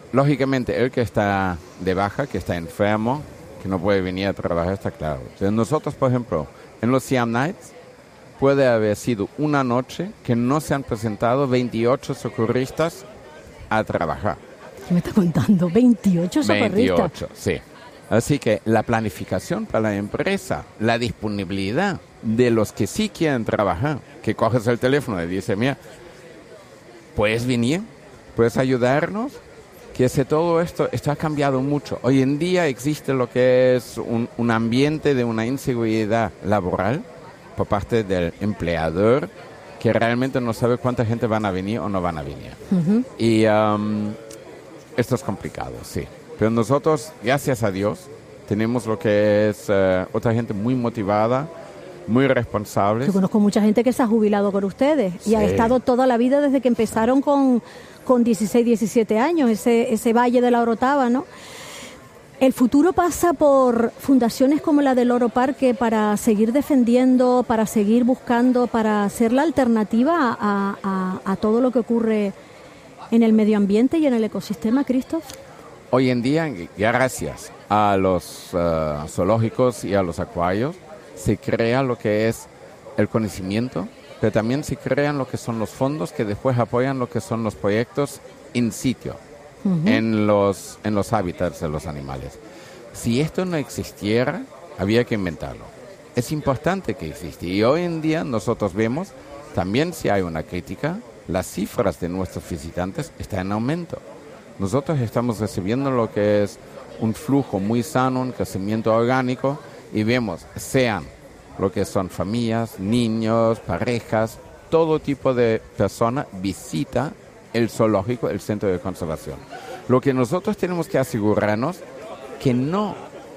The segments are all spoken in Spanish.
lógicamente, el que está de baja, que está enfermo, que no puede venir a trabajar, está claro. Entonces, nosotros, por ejemplo, en los Siam Nights, puede haber sido una noche que no se han presentado 28 socorristas a trabajar. ¿Qué me está contando? 28 socorristas. 28, sí. Así que la planificación para la empresa, la disponibilidad de los que sí quieren trabajar, que coges el teléfono y dices, mira, ¿puedes venir? ¿Puedes ayudarnos? Que todo esto ha cambiado mucho. Hoy en día existe lo que es un ambiente de una inseguridad laboral por parte del empleador que realmente no sabe cuánta gente van a venir o no van a venir. Uh-huh. Y esto es complicado, sí. Pero nosotros, gracias a Dios, tenemos lo que es otra gente muy motivada, muy responsable. Yo conozco mucha gente que se ha jubilado con ustedes y ha estado toda la vida desde que empezaron con 16, 17 años, ese Valle de la Orotava, ¿no? El futuro pasa por fundaciones como la del Loro Parque para seguir defendiendo, para seguir buscando, para ser la alternativa a todo lo que ocurre en el medio ambiente y en el ecosistema, Christoph. Hoy en día, gracias a los zoológicos y a los acuarios, se crea lo que es el conocimiento, pero también se crean lo que son los fondos que después apoyan lo que son los proyectos in situ, uh-huh, en los hábitats de los animales. Si esto no existiera, había que inventarlo. Es importante que exista. Y hoy en día nosotros vemos, también si hay una crítica, las cifras de nuestros visitantes están en aumento. Nosotros estamos recibiendo lo que es un flujo muy sano, un crecimiento orgánico, y vemos, sean lo que son familias, niños, parejas, todo tipo de personas visita el zoológico, el centro de conservación. Lo que nosotros tenemos que asegurarnos que no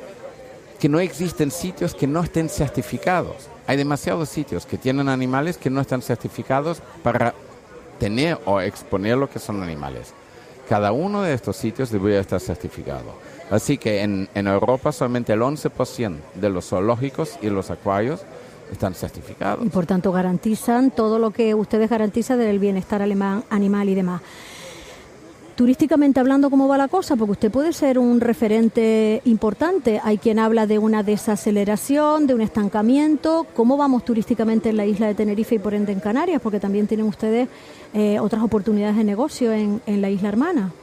existen sitios que no estén certificados. Hay demasiados sitios que tienen animales que no están certificados para tener o exponer lo que son animales. Cada uno de estos sitios debería estar certificado. Así que en Europa solamente el 11% de los zoológicos y los acuarios están certificados. Y por tanto garantizan todo lo que ustedes garantizan del bienestar animal y demás. Turísticamente hablando, ¿cómo va la cosa? Porque usted puede ser un referente importante. Hay quien habla de una desaceleración, de un estancamiento. ¿Cómo vamos turísticamente en la isla de Tenerife y por ende en Canarias? Porque también tienen ustedes otras oportunidades de negocio en la isla hermana.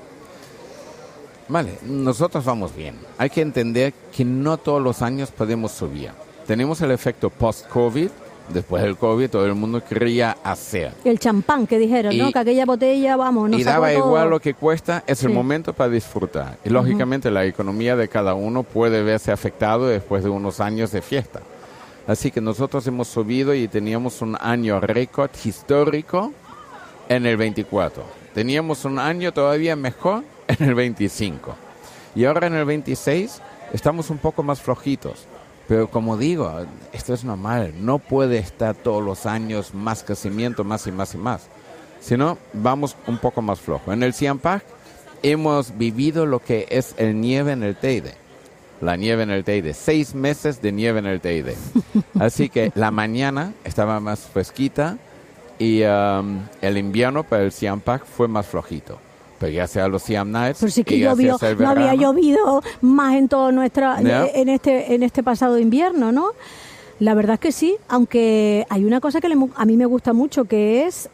Vale, nosotros vamos bien. Hay que entender que no todos los años podemos subir. Tenemos el efecto post-COVID. Después del COVID todo el mundo quería hacer. El champán que dijeron, ¿no? Que aquella botella, vamos, nos y daba igual lo que cuesta, es el momento para disfrutar. Y lógicamente la economía de cada uno puede verse afectado después de unos años de fiesta. Así que nosotros hemos subido y teníamos un año récord histórico en el 24. Teníamos un año todavía mejor en el 25. Y ahora en el 26 estamos un poco más flojitos. Pero como digo, esto es normal. No puede estar todos los años más crecimiento, más y más y más. Sino vamos un poco más flojo. En el Siam Park hemos vivido lo que es el nieve en el Teide. La nieve en el Teide. 6 meses de nieve en el Teide. Así que la mañana estaba más fresquita y el invierno para el Siam Park fue más flojito. Pero ya sea los Siam Nights, pero sí que llovió, no había llovido más en todo en este pasado invierno, ¿no? La verdad es que sí, aunque hay una cosa que a mí me gusta mucho, que es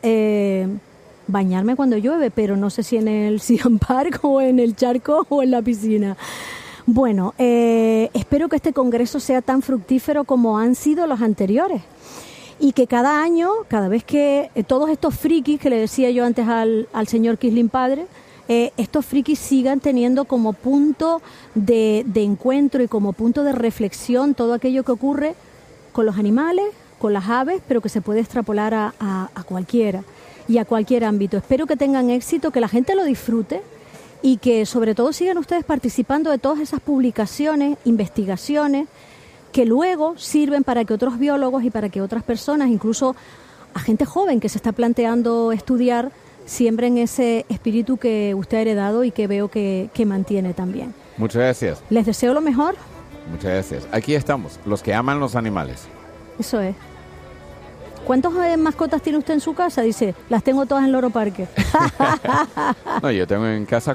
bañarme cuando llueve, pero no sé si en el Siam Park o en el charco o en la piscina. Bueno, espero que este congreso sea tan fructífero como han sido los anteriores. Y que cada año, cada vez que todos estos frikis que le decía yo antes al señor Kisling padre, estos frikis sigan teniendo como punto de encuentro y como punto de reflexión todo aquello que ocurre con los animales, con las aves, pero que se puede extrapolar a cualquiera y a cualquier ámbito. Espero que tengan éxito, que la gente lo disfrute y que sobre todo sigan ustedes participando de todas esas publicaciones, investigaciones, que luego sirven para que otros biólogos y para que otras personas, incluso a gente joven que se está planteando estudiar, siembren ese espíritu que usted ha heredado y que veo que mantiene también. Muchas gracias. Les deseo lo mejor. Muchas gracias. Aquí estamos, los que aman los animales. Eso es. ¿Cuántas mascotas tiene usted en su casa? Dice, las tengo todas en Loro Parque. No, yo tengo en casa